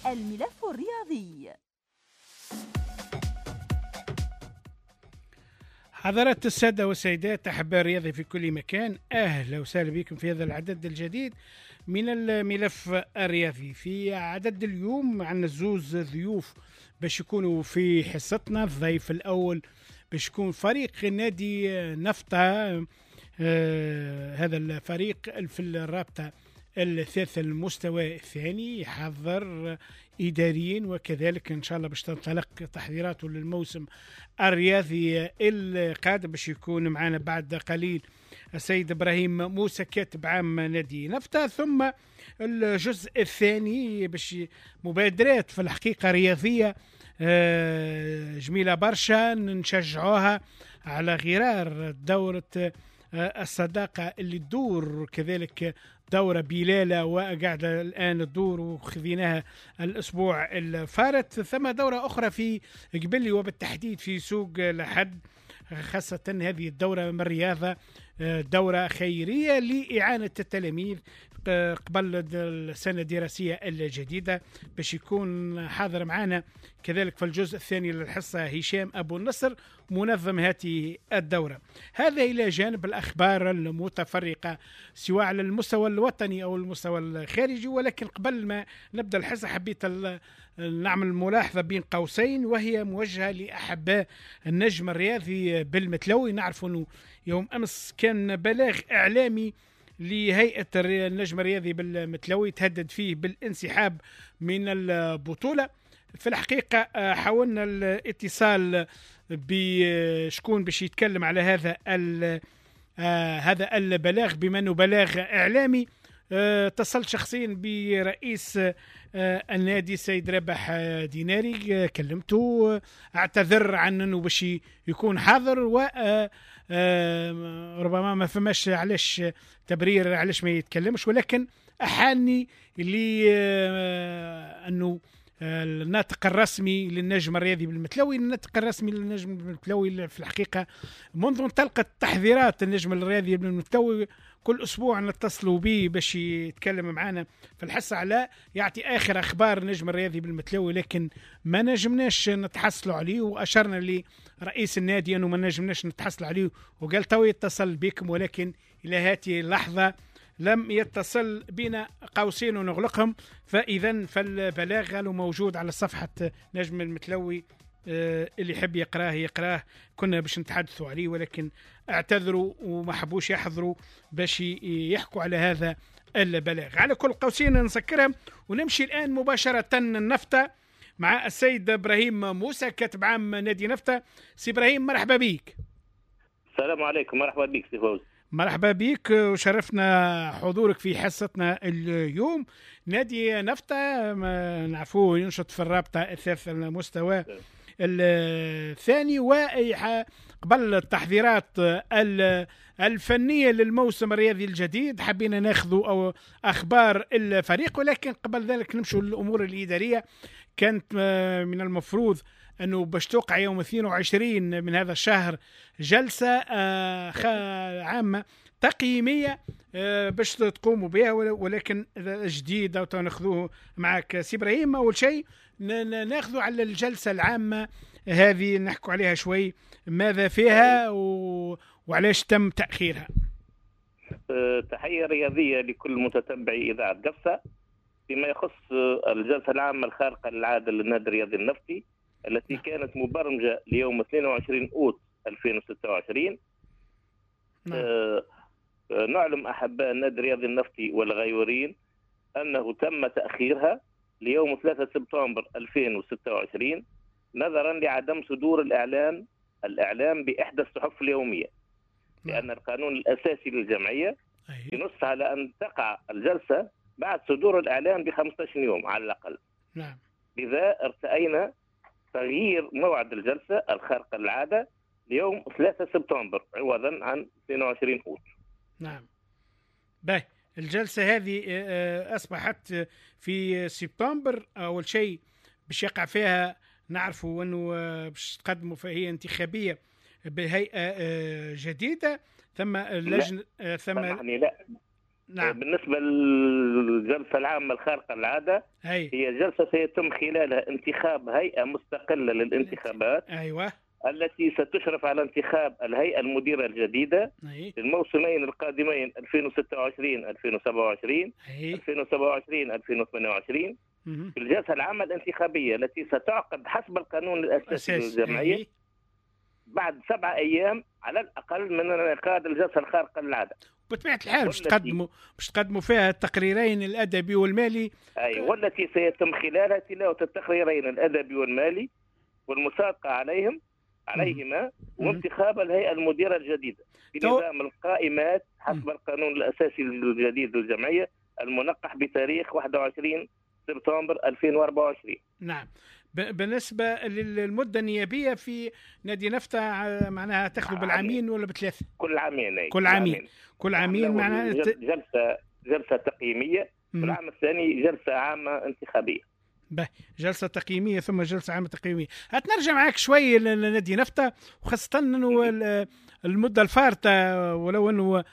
الملف الرياضي. حضرات السادة والسيدات أحباء الرياضة في كل مكان، أهلا وسهلا بكم في هذا العدد الجديد من الملف الرياضي. في عدد اليوم عندنا زوز ضيوف باش يكونوا في حصتنا. الضيف الأول باش يكون فريق نادي نفطة، هذا الفريق في الرابطة الثالث المستوى الثاني، يحضر إداريين وكذلك إن شاء الله باش تنطلق تحضيراته للموسم الرياضي القادم. باش يكون معنا بعد قليل السيد إبراهيم موسى كاتب عام نادي نفطة. ثم الجزء الثاني باش مبادرات في الحقيقة رياضية جميلة برشا نشجعوها على غرار دورة الصداقة اللي تدور، كذلك دورة بلالة وقاعدة الآن تدور وخذيناها الأسبوع الفارت. ثم دورة أخرى في قبلي وبالتحديد في سوق لحد، خاصة هذه الدورة من الرياضة دورة خيرية لإعانة التلاميذ قبل السنة الدراسية الجديدة. باش يكون حاضر معنا كذلك في الجزء الثاني للحصة هشام أبو النصر منظم هذه الدورة. هذا إلى جانب الأخبار المتفرقة سواء على المستوى الوطني أو المستوى الخارجي. ولكن قبل ما نبدأ الحصة حبيت نعمل ملاحظة بين قوسين وهي موجهة لأحباء النجم الرياضي بالمتلوي. نعرف أنه يوم أمس كان بلاغ إعلامي لهيئة النجم الرياضي بالمتلوي تهدد فيه بالانسحاب من البطولة. في الحقيقة حاولنا الاتصال بشكون باش يتكلم على هذا البلاغ بما أنه بلاغ إعلامي. اتصلت شخصيا برئيس النادي السيد ربح ديناري، كلمته اعتذر عن انه باش يكون حاضر، و ربما ما فماش علاش تبرير علاش ما يتكلمش، ولكن احالني انه الناطق الرسمي للنجم الرياضي بالمتلوي، الناطق الرسمي للنجم بالمتلوي في الحقيقة منذ انطلقت تحذيرات النجم الرياضي بالمتلوي كل أسبوع نتصلوا به باش يتكلم معنا في الحصة على يعطي آخر أخبار النجم الرياضي بالمتلوي، لكن ما نجمناش نتحصلوا عليه. وأشرنا لرئيس النادي أنه ما نجمناش نتحصلوا عليه، وقال تو يتصل بكم، ولكن إلى هذه اللحظة لم يتصل بنا قوسين ونغلقهم. فإذا فالبلاغ قالوا موجود على صفحة نجم المتلوي، اللي يحب يقراه. كنا باش نتحدثوا عليه ولكن اعتذروا وما حبوش يحضروا باش يحكوا على هذا البلاغ. على كل قوسين نسكرها ونمشي الآن مباشرة النفطة مع السيد إبراهيم موسى كاتب عام نادي نفطة. سي إبراهيم مرحبا بيك. السلام عليكم. مرحبا بك سي فوز. مرحبا بك وشرفنا حضورك في حصتنا اليوم. نادي نفطة نعرفوه ينشط في الرابطة الثالث المستوى الثاني، وقبل التحضيرات الفنية للموسم الرياضي الجديد حبينا ناخذوا أو أخبار الفريق. ولكن قبل ذلك نمشوا للأمور الإدارية. كانت من المفروض أنه باش توقع يوم 22 من هذا الشهر جلسة عامة تقييمية باش تقوموا بها، ولكن جديدة وتناخذوه معك سي إبراهيم. أول شيء ناخذوا على الجلسة العامة هذه نحكوا عليها شوي، ماذا فيها وعلاش تم تأخيرها. تحية رياضية لكل متتبعي إذاعة قفصة. فيما يخص الجلسة العامة الخارقة للعادة للنادي الرياضي النفطي التي كانت مبرمجة ليوم 22 أوت 2026، نعلم أحباء النادي الرياضي النفطي والغيورين أنه تم تأخيرها ليوم 3 سبتمبر 2026 نظرا لعدم صدور الإعلام بإحدى الصحف اليومية، لأن القانون الأساسي للجمعية ينص على أن تقع الجلسة بعد صدور الإعلان ب15 يوم على الأقل. لذا ارتأينا تغيير موعد الجلسة الخارقة للعادة ليوم 3 سبتمبر عوضا عن 22 أوت. نعم. باهي، الجلسة هذه أصبحت في سبتمبر. أول شيء باش يقع فيها نعرفوا أنه باش تقدموا فهي انتخابية بهيئة جديدة، ثم اللجنة لا نعم. بالنسبة للجلسة العامة الخارقة للعادة، هي جلسة سيتم خلالها انتخاب هيئة مستقلة للانتخابات. أيوة. التي ستشرف على انتخاب الهيئة المديرة الجديدة للموسمين القادمين 2026-2027 2027-2028 في الجلسة العامة الانتخابية التي ستعقد حسب القانون الأساسي للجمعية بعد 7 أيام على الأقل من انعقاد الجلسة الخارقة للعادة. بطبيعة الحال باش تقدموا فيها التقريرين الأدبي والمالي. والتي سيتم خلالها تلاوة التقريرين الأدبي والمالي والمسابقة عليهما وانتخاب الهيئة المديرة الجديدة بنظام القائمات حسب القانون الأساسي الجديد للجمعية المنقح بتاريخ 21 سبتمبر 2024. نعم. بالنسبة للمدة النيابية في نادي نفتة معناها تاخذوا بالعامين ولا بثلاثة؟ كل عامين. كل عامين معناها جلسة تقييمية. والعام الثاني جلسة عامة انتخابية. جلسة تقييمية ثم جلسة عامة تقييمية. هتنرجع معك شوي لنادي نفتة، وخاصة أنه المدة الفارطة، ولو أنه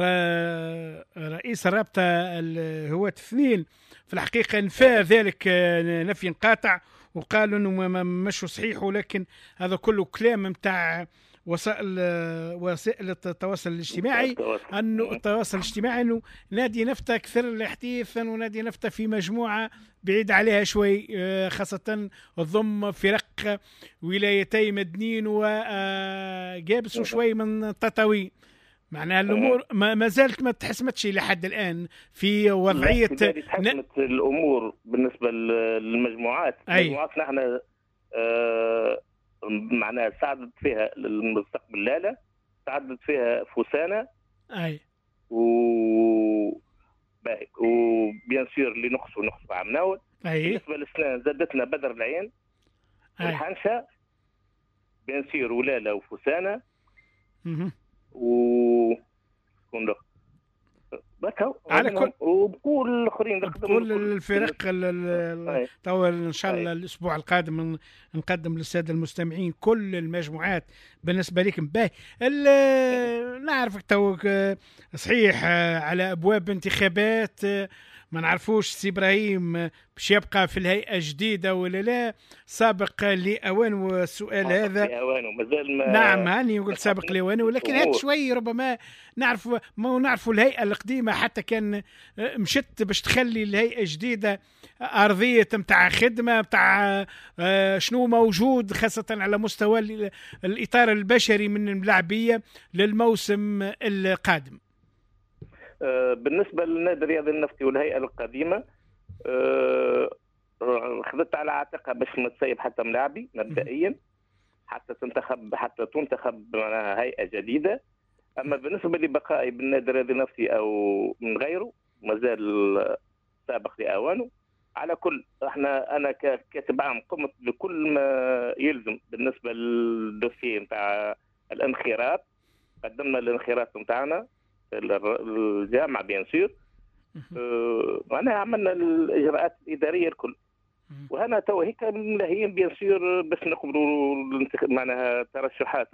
رئيس الرابطة الهواة اثنين في الحقيقة نفى ذلك نفي قاطع، وقالوا أنه مش صحيح، ولكن هذا كله كلام متاع وسائل التواصل الاجتماعي. أنه التواصل الاجتماعي أنه نادي نفتة أكثر حديثا، ونادي نفتة في مجموعة بعيد عليها شوي، خاصة تضم فرق ولايتي مدنين وجابس وشوي من تطاوين. معناها الأمور ما زالت ما تحسمتش لحد الآن في وضعية تحسمت الأمور بالنسبة للمجموعات. المجموعات نحن معناها ساعدت فيها المستقبل لالا، ساعدت فيها فوسانة، وبيان سير اللي نقصوا عمناول. بالنسبة للسنان زادتنا بدر العين والحنشة، بيان سير ولالا وفوسانة على كل وبكل الاخرين كل الفرق. تو ان شاء الله الاسبوع القادم نقدم للساده المستمعين كل المجموعات بالنسبه لكم. باهي نعرفك تو صحيح على ابواب انتخابات، ما نعرفوش سي ابراهيم باش يبقى في الهيئه جديده ولا لا، سابق لاوانه السؤال هذا. نعم هاني قلت سابق لاوانه، ولكن هات شوي ربما نعرفوا الهيئه القديمه حتى كان مشت باش تخلي الهيئه الجديده ارضيه نتاع خدمه نتاع شنو موجود، خاصه على مستوى الاطار البشري من الملاعبيه للموسم القادم. بالنسبة للنادي الرياضي النفتي والهيئة القديمة، خذت على عاتقها باش ما تسيب حتى ملاعبي مبدئيا حتى تنتخب معناها هيئة جديدة. أما بالنسبة لبقائي بالنادي الرياضي النفتي أو من غيره مازال سابق لأوانه. على كل أنا ككاتب عام قمت بكل ما يلزم بالنسبة للدوسيه نتاع الانخراط، قدمنا الانخراط نتاعنا الجامعة بيان سير، معناها عملنا الإجراءات الإدارية الكل، وهنا تو هيك ملاهيين بيان سير باش نقبلوا معناها ترشحات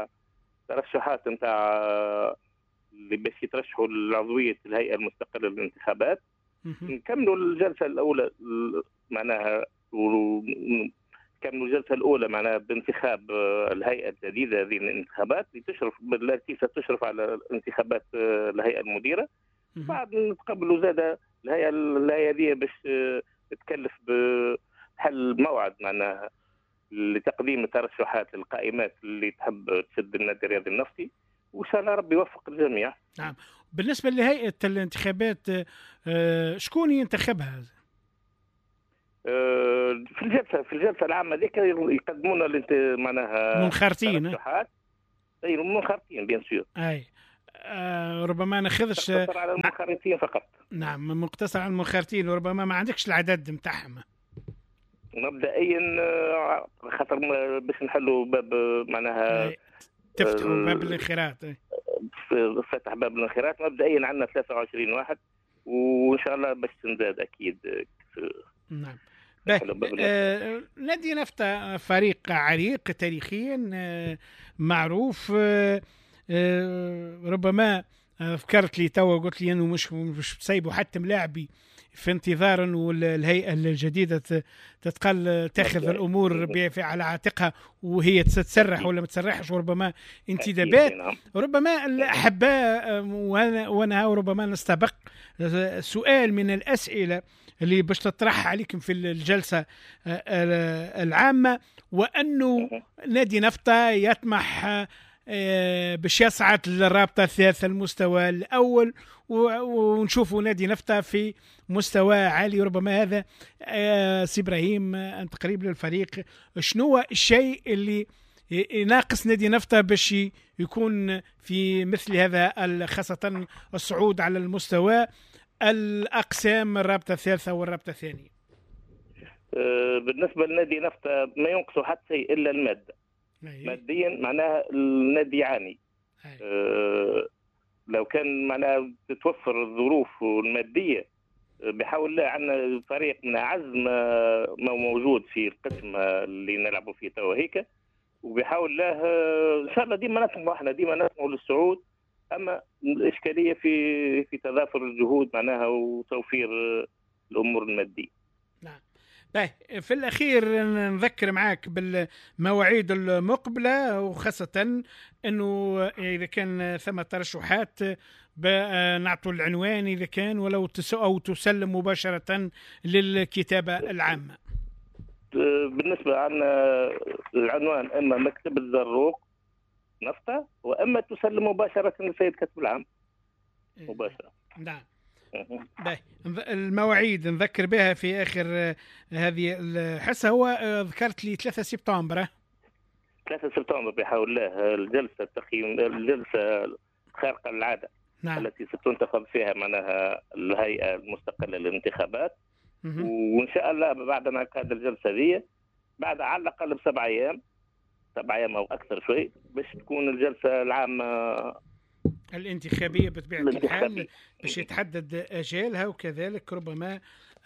نتاع اللي باش يترشحوا لعضوية الهيئة المستقلة للانتخابات. نكملوا الجلسة الأولى معناها كملوا الجلسة الأولى معناها بانتخاب الهيئة الجديدة هذه الانتخابات التي ستشرف على انتخابات الهيئة المديرة. بعد نتقبلوا زادة الهيئة هذه باش تكلف بحل موعد معناها لتقديم الترشحات للقائمات اللي تحب تسد النادي الرياضي النفتي، وإن شاء الله ربي يوفق الجميع. نعم. بالنسبة لهيئة الانتخابات شكون ينتخبها؟ في الجلسة العامة ذيك يقدمون معناها منخرطين. منخرطين بيان سور. ربما ناخذش على المنخرطين فقط. نعم مقتصر على المنخرطين، وربما ما عندكش العدد نتاعهم مبدئيا، خاطر باش نحلوا باب معناها تفتحوا باب الانخراط. فتح باب الانخراط مبدئيا عندنا 23 واحد، وان شاء الله باش تنزاد اكيد. نعم. نادي نفتة فريق عريق تاريخيا معروف، ربما ذكرت لي توا، قلت لي انه مش بسيبوا حتى ملاعبي في انتظار انه الهيئه الجديده تتقل تاخذ الامور على عاتقها، وهي تتسرح ولا ما تسرحش، وربما انتدابات، ربما الاحباء وانا وربما نستبق سؤال من الاسئله اللي باش تطرح عليكم في الجلسه العامه، وانه نادي نفطه يطمح باش يصعد للرابطه الثالثه المستوى الاول، ونشوفوا نادي نفطه في مستوى عالي. ربما هذا سي ابراهيم انت قريب للفريق، شنو الشيء اللي يناقص نادي نفطه باش يكون في مثل هذا، خاصه الصعود على المستوى الاقسام الرابطه الثالثه والرابطه الثانيه؟ بالنسبه لنادي نفطه ما ينقصه حتى شيء الا الماده. ماديا معناها النادي يعاني. لو كان معناها تتوفر الظروف الماديه، بحول الله عندنا فريق من اعز ما موجود في القسم اللي نلعبوا فيه توا هيك، وبحول الله ان شاء الله ديما نطمحوا، احنا ديما نطمحوا للصعود، اما الاشكاليه في تضافر الجهود معناها وتوفير الامور الماديه. نعم. في الأخير نذكر معك بالمواعيد المقبلة، وخاصة أنه إذا كان ثم ترشحات نعطوا العنوان إذا كان، ولو أو تسلم مباشرة للكتابة العامة. بالنسبة عنا العنوان إما مكتب الزروق نفطة، وإما تسلم مباشرة للسيد كاتب العام مباشرة. نعم. المواعيد نذكر بها في آخر هذه الحصة. هو ذكرت لي 3 سبتمبر 3 سبتمبر بحول الله الجلسة التقييم، الجلسة خارقة للعادة. نعم. التي ستنتخب فيها معناها الهيئة المستقلة للانتخابات. وإن شاء الله بعد ما كانت الجلسة ذي بعد على الأقل ب7 أيام، 7 أيام أو أكثر شوي، باش تكون الجلسة العامة الانتخابية بطبيعة الحال، باش يتحدد أجالها، وكذلك ربما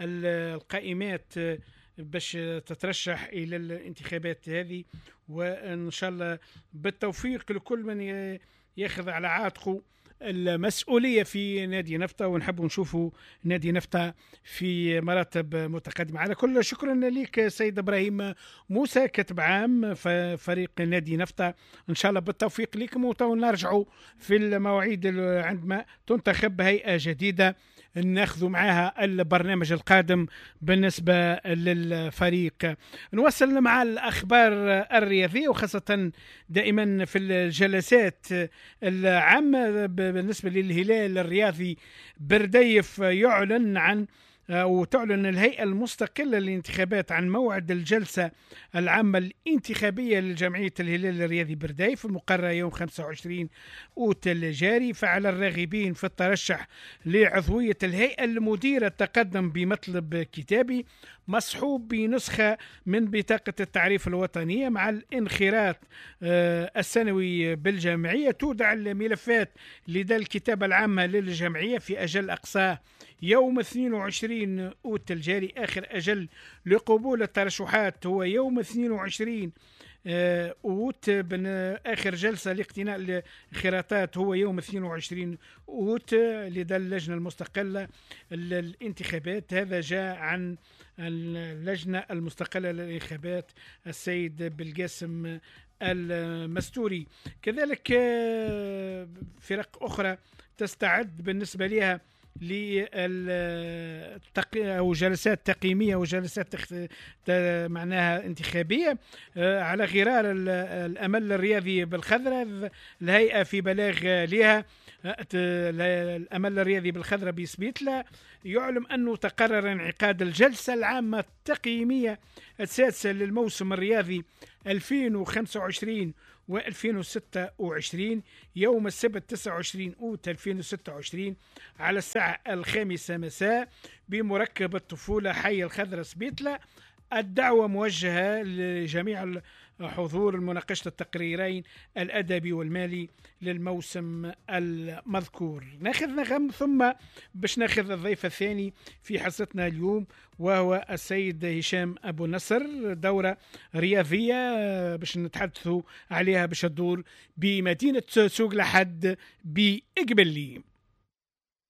القائمات باش تترشح إلى الانتخابات هذه. وإن شاء الله بالتوفيق لكل من ياخذ على عاتقه المسؤولية في نادي نفطة، ونحب نشوفوا نادي نفطة في مراتب متقدمة. على كل شكرا لك سيد إبراهيم موسى، كاتب عام في فريق نادي نفطة، إن شاء الله بالتوفيق لكم، ونرجعوا في المواعيد عندما تنتخب هيئة جديدة ناخذ معها البرنامج القادم بالنسبة للفريق. نوصل مع الأخبار الرياضية، وخاصة دائما في الجلسات العامة بالنسبة للهلال الرياضي برديف. يعلن عن أو تعلن الهيئة المستقلة للانتخابات عن موعد الجلسة العامة الانتخابية لجمعية الهلال الرياضي برديف المقررة يوم 25 أوت الجاري. فعلى الراغبين في الترشح لعضوية الهيئة المديرة التقدم بمطلب كتابي مصحوب بنسخة من بطاقة التعريف الوطنية مع الانخراط السنوي بالجمعية. تودع الملفات لدى الكتابة العامة للجمعية في أجل أقصاه يوم 22 أوت الجاري. آخر أجل لقبول الترشحات هو يوم 22 أوت. آخر جلسة لاقتناء الخراطات هو يوم 22 أوت لدى اللجنة المستقلة للانتخابات. هذا جاء عن اللجنة المستقلة للانتخابات السيد بالقاسم المستوري. كذلك فرق أخرى تستعد بالنسبة لها أو جلسات تقييمية وجلسات معناها انتخابية على غرار الأمل الرياضي بالخضرة. الهيئة في بلاغ لها الأمل الرياضي بالخضرة بسبيتلا يعلم أنه تقرر انعقاد الجلسة العامة التقييمية السادسة للموسم الرياضي 2025 و2026 يوم السبت 29 أوت 2026 على الساعة 5 مساء بمركب الطفولة حي الخضرة سبيتلا. الدعوة موجهة لجميع حضور مناقشة التقريرين الأدبي والمالي للموسم المذكور. ناخذ نغم ثم باش ناخذ الضيف الثاني في حصتنا اليوم، وهو السيد هشام أبو نصر. دورة رياضية باش نتحدثوا عليها باش تدور بمدينة سوق لحد بإقبلي.